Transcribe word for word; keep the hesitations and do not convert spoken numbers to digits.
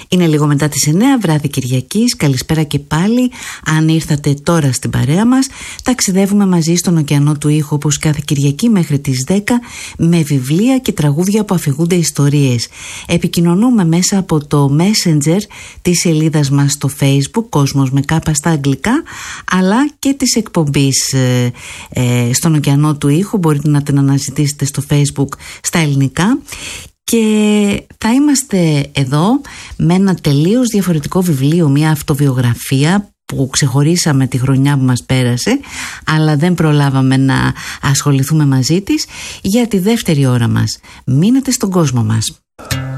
Είναι λίγο μετά τις εννέα, βράδυ Κυριακής. Καλησπέρα και πάλι. Αν ήρθατε τώρα στην παρέα μας, ταξιδεύουμε μαζί στον ωκεανό του ήχου όπως κάθε Κυριακή μέχρι τις δέκα, με βιβλία και τραγούδια που αφηγούνται ιστορίες. Επικοινωνούμε μέσα από το Messenger της σελίδας μας στο Facebook, Κόσμος με κάπα στα αγγλικά, αλλά και της εκπομπής ε, ε, στον ωκεανό του ήχου. Μπορείτε να την αναζητήσετε στο Facebook στα ελληνικά. Και θα είμαστε εδώ με ένα τελείως διαφορετικό βιβλίο, μια αυτοβιογραφία που ξεχωρίσαμε τη χρονιά που μας πέρασε, αλλά δεν προλάβαμε να ασχοληθούμε μαζί της, για τη δεύτερη ώρα μας. Μείνετε στον κόσμο μας.